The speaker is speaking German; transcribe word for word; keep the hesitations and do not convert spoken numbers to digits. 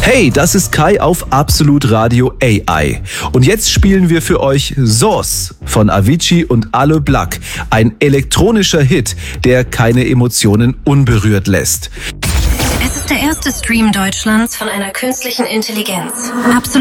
Hey, das ist Kai auf Absolut Radio A I. Und jetzt spielen wir für euch Source von Avicii und Ale Blak. Ein elektronischer Hit, der keine Emotionen unberührt lässt. Es ist der erste Stream Deutschlands von einer künstlichen Intelligenz. Absolut.